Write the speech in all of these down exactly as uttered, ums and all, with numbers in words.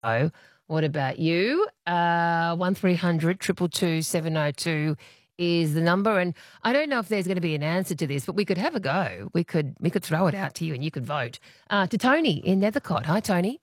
Oh, what about you? Uh, one three hundred two two two seven oh two is the number, and I don't know if there's going to be an answer to this, but we could have a go. We could we could throw it out to you, and you could vote. Uh, to Tony in Nethercott. Hi, Tony.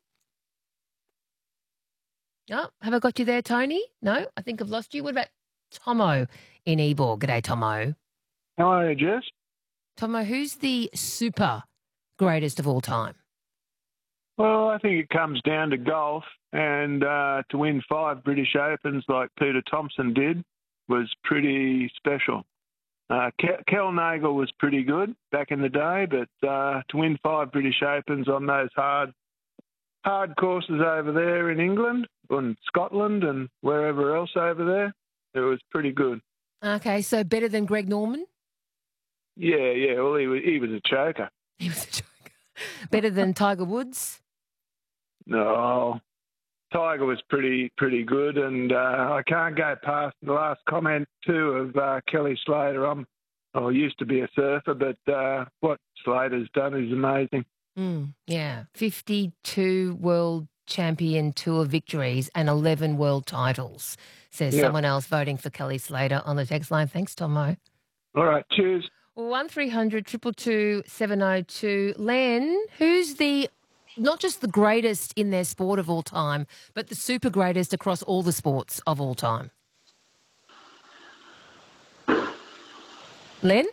Oh, have I got you there, Tony? No, I think I've lost you. What about Tomo in Ebor? G'day, Tomo. How are you, Jess? Tomo, who's the super greatest of all time? Well, I think it comes down to golf, and uh, to win five British Opens like Peter Thompson did was pretty special. Uh, Ke- Kel Nagle was pretty good back in the day, but uh, to win five British Opens on those hard, hard courses over there in England and Scotland and wherever else over there, it was pretty good. Okay, so better than Greg Norman? Yeah, yeah. Well, he was, he was a choker. He was a choker. Better than Tiger Woods? No, Tiger was pretty pretty good, and uh, I can't go past the last comment too of uh, Kelly Slater. I'm I used to be a surfer, but uh, what Slater's done is amazing. Mm, yeah, fifty-two world champion tour victories and eleven world titles, says Yeah. someone else voting for Kelly Slater on the text line. Thanks, Tomo. All right, cheers. one three hundred two two two seven oh two. Len, who's the, not just the greatest in their sport of all time, but the super greatest across all the sports of all time? Len?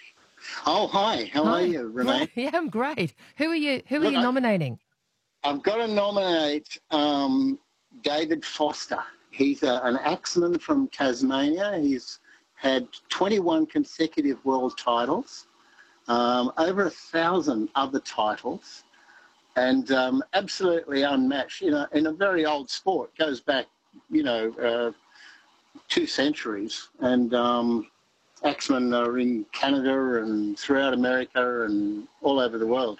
Oh, hi. How Hi. are you, Renee? Yeah, I'm great. Who are you? Who are Look, you I- nominating? I've got to nominate um, David Foster. He's a, an axeman from Tasmania. He's had twenty-one consecutive world titles, um, over a thousand other titles, and um, absolutely unmatched. You know, in a very old sport, goes back, you know, uh, two centuries, and um, axemen are in Canada and throughout America and all over the world.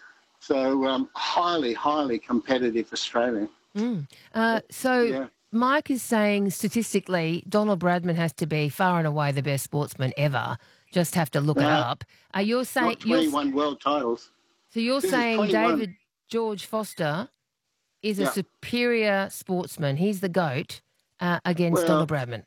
So um, highly, highly competitive Australian. Mm. Uh, so Yeah. Mike is saying statistically Donald Bradman has to be far and away the best sportsman ever. Just have to look it No, up. Are you saying Got you're, twenty-one world titles. so you're He was saying twenty-one. David George Foster is a Yeah. superior sportsman. He's the GOAT uh, against Well, Donald Bradman.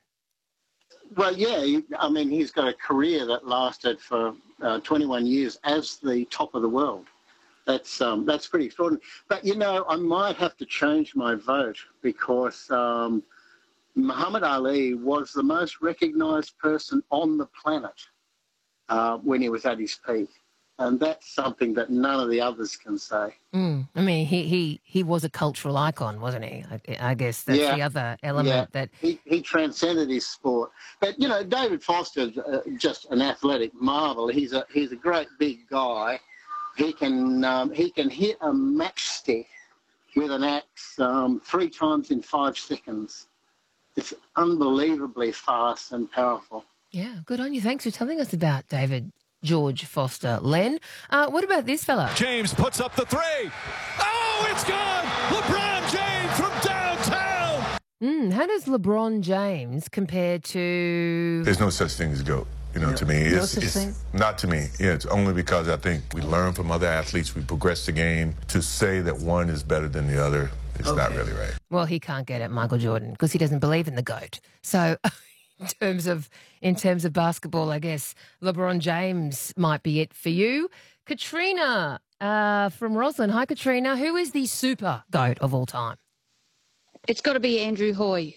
Well, yeah, he- I mean, he's got a career that lasted for uh, twenty-one years as the top of the world. That's um, that's pretty extraordinary. But, you know, I might have to change my vote because um, Muhammad Ali was the most recognised person on the planet uh, when he was at his peak. And that's something that none of the others can say. Mm. I mean, he, he he was a cultural icon, wasn't he? I, I guess that's Yeah. the other element Yeah. that. He, he transcended his sport. But, you know, David Foster's uh, just an athletic marvel. He's a he's a great big guy. He can um, he can hit a matchstick with an axe um, three times in five seconds. It's unbelievably fast and powerful. Yeah, good on you. Thanks for telling us about David George Foster. Len, uh, what about this fella? James puts up the three. Oh, it's gone! LeBron James from downtown! Mm, how does LeBron James compare to... There's no such thing as GOAT. You know, No- to me, no it's, such it's thing? not to me. Yeah, it's only because I think we learn from other athletes, we progress the game. To say that one is better than the other is not really right. Well, he can't get at Michael Jordan because he doesn't believe in the GOAT. So in terms of in terms of basketball, I guess LeBron James might be it for you. Katrina uh, from Roslyn. Hi, Katrina. Who is the super GOAT of all time? It's got to be Andrew Hoy.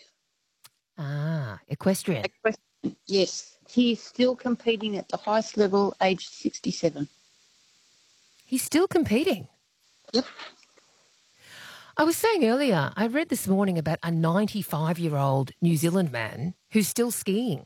Ah, equestrian. Yes, he's still competing at the highest level, age sixty-seven. He's still competing. Yep. I was saying earlier, I read this morning about a ninety-five-year-old New Zealand man who's still skiing.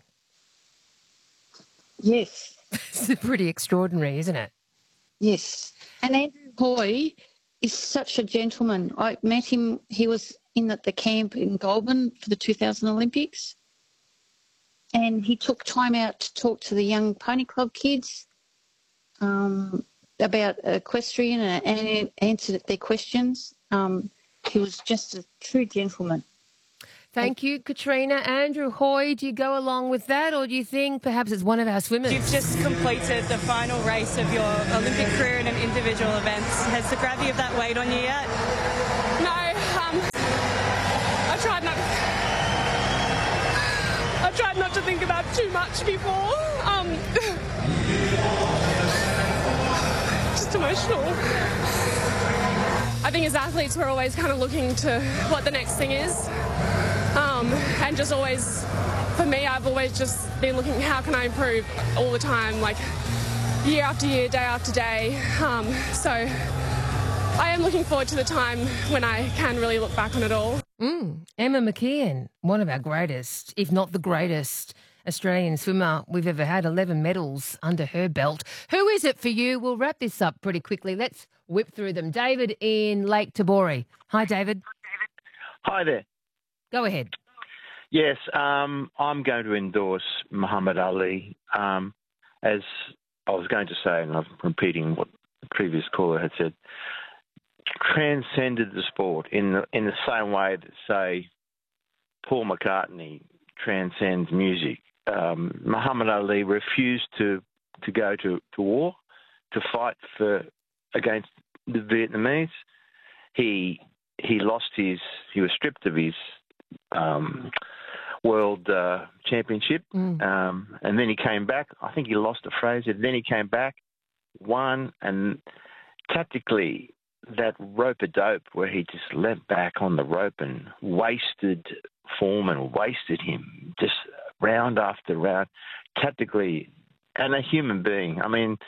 Yes, It's pretty extraordinary, isn't it? yes. And Andrew Hoy is such a gentleman. I met him, he was in at the camp in Goulburn for the two thousand Olympics. And he took time out to talk to the young pony club kids um, about equestrian and, and answered their questions. Um, he was just a true gentleman. Thank you, Katrina. Andrew Hoy, do you go along with that, or do you think perhaps it's one of our swimmers? You've just completed the final race of your Olympic career in an individual event. Has the gravity of that weighed on you yet? No, um, too much before. Um, just emotional. I think as athletes, we're always kind of looking to what the next thing is. Um, and just always, for me, I've always just been looking, how can I improve all the time, like year after year, day after day. Um, so I am looking forward to the time when I can really look back on it all. Mm. Emma McKeon, one of our greatest, if not the greatest, Australian swimmer we've ever had, eleven medals under her belt. Who is it for you? We'll wrap this up pretty quickly. Let's whip through them. David in Lake Tabori. Hi, David. Hi there. Go ahead. Yes, um, I'm going to endorse Muhammad Ali. Um, as I was going to say, and I'm repeating what the previous caller had said, transcended the sport in the, in the same way that, say, Paul McCartney transcends music. Um, Muhammad Ali refused to, to go to, to war, to fight for against the Vietnamese. He he lost his, he was stripped of his um, world uh, championship, Mm. um, and then he came back. I think he lost to Fraser. Then he came back, won, and tactically that rope-a-dope where he just leant back on the rope and wasted Foreman, wasted him just round after round, tactically, and a human being. I mean,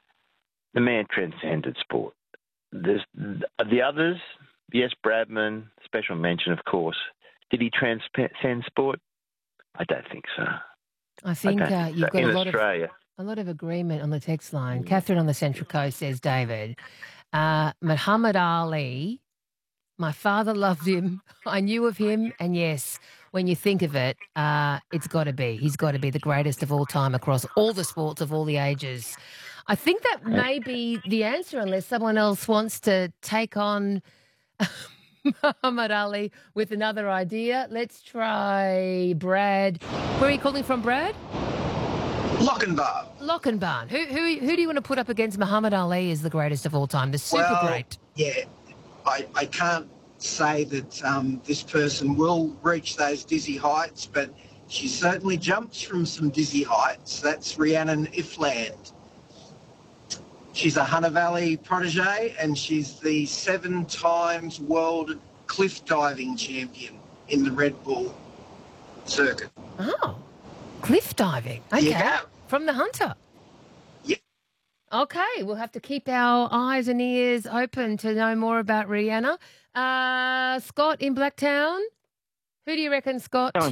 the man transcended sport. There's, the others, yes, Bradman, special mention, of course. Did he transcend sport? I don't think so. I think I don't uh, think you've so. got In a lot Australia. of a lot of agreement on the text line. Catherine on the Central Coast says, David, uh, Muhammad Ali, my father loved him. I knew of him. And yes, when you think of it, uh, it's got to be. He's got to be the greatest of all time across all the sports of all the ages. I think that may be the answer unless someone else wants to take on Muhammad Ali with another idea. Let's try Brad. Where are you calling from, Brad? Lochinvar. Lochinvar. Who, who, who do you want to put up against Muhammad Ali as the greatest of all time, the super Well, great? Yeah, I, I can't say that um, this person will reach those dizzy heights, but she certainly jumps from some dizzy heights. That's Rhiannon Ifland. She's a Hunter Valley protege, and she's the seven times world cliff diving champion in the Red Bull circuit. Oh, cliff diving. Okay. Yeah. From the Hunter. Yeah. Okay, we'll have to keep our eyes and ears open to know more about Rihanna. Uh, Scott in Blacktown. Who do you reckon, Scott? Hello.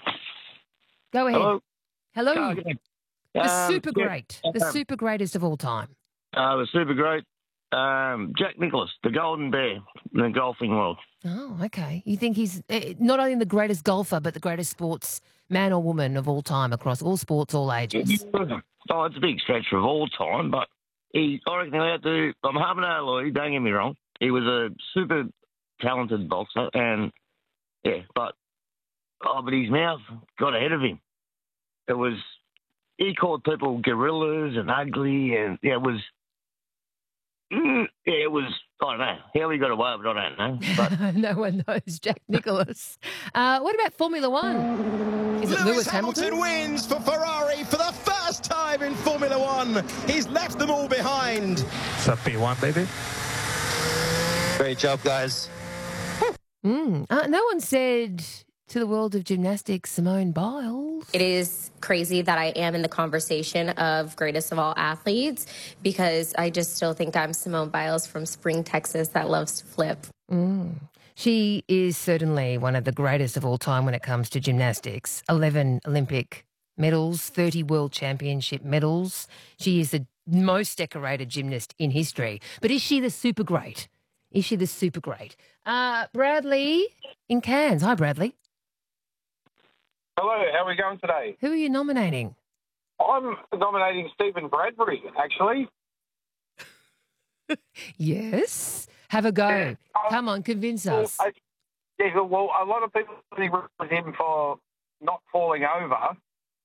Go ahead. Hello. Hello. Go again. The Um, super yeah, great. The um, super greatest of all time. Uh, the super great um, Jack Nicklaus, the Golden Bear in the golfing world. Oh, okay. You think he's eh, not only the greatest golfer, but the greatest sports man or woman of all time across all sports, all ages? Oh, it's a big stretch of all time, but he, I reckon they had to. Muhammad Ali, don't get me wrong, he was a super talented boxer, and yeah, but oh, but his mouth got ahead of him. It was he called people gorillas and ugly, and yeah, it was. Mm, yeah, it was, I don't know. How he got away with it, I don't know. But No one knows Jack Nicklaus. Uh, what about Formula One? Is it Lewis, Lewis Hamilton? Hamilton? wins for Ferrari for the first time in Formula One. He's left them all behind. It's up P one, baby. Great job, guys. Mm. Uh, no one said to the world of gymnastics, Simone Biles. It is crazy that I am in the conversation of greatest of all athletes because I just still think I'm Simone Biles from Spring, Texas that loves to flip. Mm. She is certainly one of the greatest of all time when it comes to gymnastics. eleven Olympic medals, thirty World Championship medals. She is the most decorated gymnast in history. But is she the super great? Is she the super great? Uh, Bradley in Cairns. Hi, Bradley. Hello, how are we going today? Who are you nominating? I'm nominating Stephen Bradbury, actually. Yes. Have a go. Yeah, um, Come on, convince well, us. I, yeah, well, a lot of people think with him for not falling over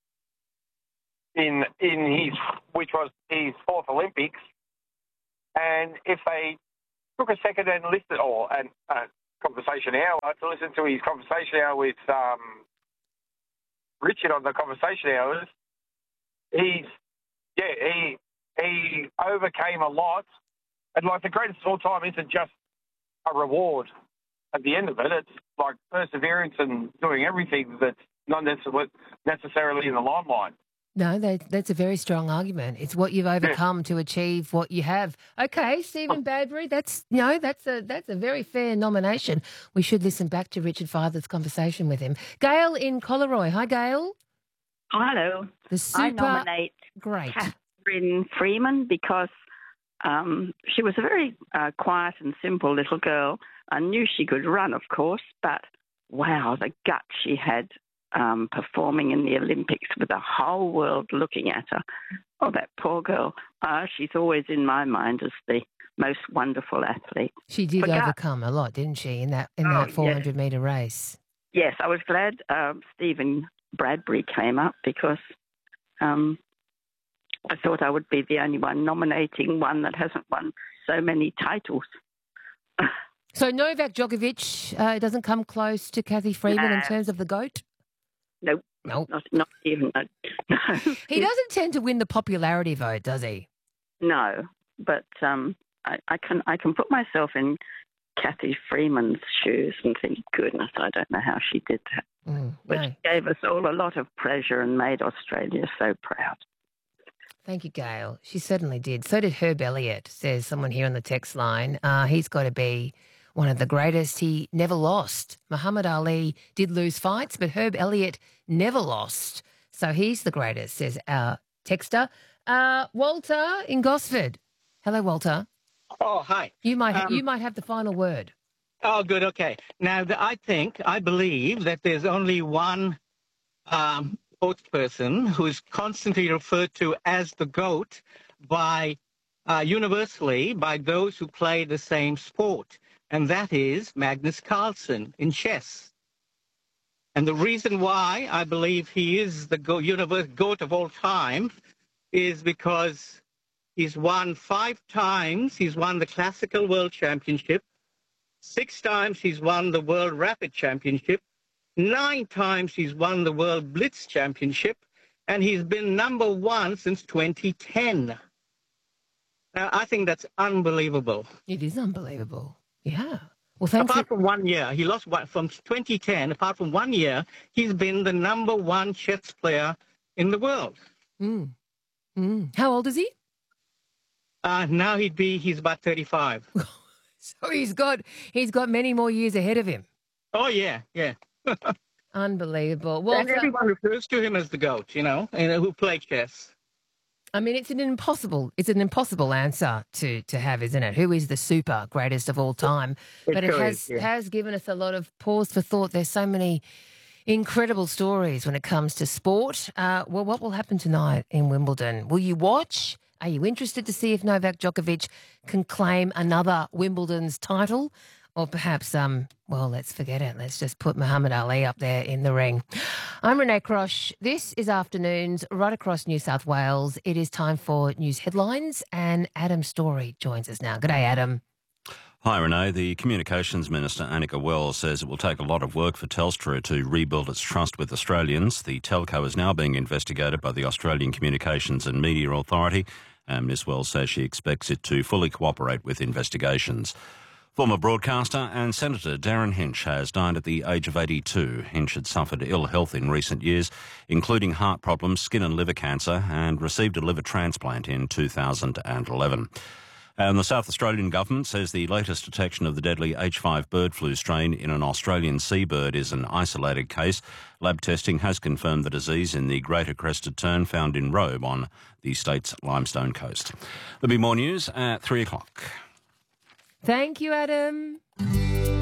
in in his, which was his fourth Olympics, and if they took a second and listened, or an uh, conversation hour to listen to his conversation hour with um, Richard on the conversation hours, he's, yeah, he he overcame a lot. And, like, the greatest of all time isn't just a reward at the end of it. It's, like, perseverance and doing everything that's not necessarily in the limelight. No, that, that's a very strong argument. It's what you've overcome yeah. to achieve what you have. Okay, Stephen Badbury, that's you know, that's a that's a very fair nomination. We should listen back to Richard Father's conversation with him. Gail in Collaroy. Hi, Gail. Oh, hello. The super I nominate great Catherine Freeman because um, she was a very uh, quiet and simple little girl. I knew she could run, of course, but wow, the gut she had. Um, performing in the Olympics with the whole world looking at her. Oh, that poor girl. Uh, she's always in my mind as the most wonderful athlete. She did Forgot. overcome a lot, didn't she, in that in oh, that four hundred metre race? Yes, I was glad um, Stephen Bradbury came up because um, I thought I would be the only one nominating one that hasn't won so many titles. So Novak Djokovic uh, doesn't come close to Cathy Freeman no. in terms of the GOAT? Nope. Nope. Not, not even. No. He doesn't tend to win the popularity vote, does he? No, but um, I, I can I can put myself in Cathy Freeman's shoes and think, goodness, I don't know how she did that. Mm, but no. she gave us all a lot of pleasure and made Australia so proud. Thank you, Gail. She certainly did. So did Herb Elliott, says someone here on the text line. Uh, he's got to be one of the greatest. He never lost. Muhammad Ali did lose fights, but Herb Elliott never lost. So he's the greatest, says our texter. Uh, Walter in Gosford. Hello, Walter. Oh, hi. You might ha- Um, you might have the final word. Oh, good. Okay. Now, the, I think, I believe that there's only one um, spokesperson who is constantly referred to as the GOAT by uh, universally by those who play the same sport. And that is Magnus Carlsen in chess. And the reason why I believe he is the go- universe GOAT of all time is because he's won five times. He's won the Classical World Championship. Six times he's won the World Rapid Championship. Nine times he's won the World Blitz Championship. And he's been number one since twenty ten. Now, I think that's unbelievable. It is unbelievable. Yeah. Well, thanks. Apart for- from one year, he lost one, from twenty ten, apart from one year, he's been the number one chess player in the world. Mm. Mm. How old is he? Uh, now he'd be, he's about thirty-five. So he's got he's got many more years ahead of him. Oh, yeah, yeah. Unbelievable. Well, and everyone refers to him as the GOAT, you know, and who played chess. I mean, it's an impossible, it's an impossible answer to to have, isn't it? Who is the super greatest of all time? It But it sure has is, yeah. has given us a lot of pause for thought. There's so many incredible stories when it comes to sport. Uh, well, what will happen tonight in Wimbledon? Will you watch? Are you interested to see if Novak Djokovic can claim another Wimbledon's title? Or perhaps, um, well, let's forget it. Let's just put Muhammad Ali up there in the ring. I'm Renee Crosh. This is Afternoons right across New South Wales. It is time for news headlines, and Adam Story joins us now. G'day, Adam. Hi, Renee. The Communications Minister, Annika Wells, says it will take a lot of work for Telstra to rebuild its trust with Australians. The telco is now being investigated by the Australian Communications and Media Authority, and Miz Wells says she expects it to fully cooperate with investigations. Former broadcaster and Senator Darren Hinch has died at the age of eighty-two. Hinch had suffered ill health in recent years, including heart problems, skin and liver cancer, and received a liver transplant in two thousand eleven. And the South Australian government says the latest detection of the deadly H five bird flu strain in an Australian seabird is an isolated case. Lab testing has confirmed the disease in the greater crested tern found in Robe on the state's Limestone Coast. There'll be more news at three o'clock. Thank you, Adam.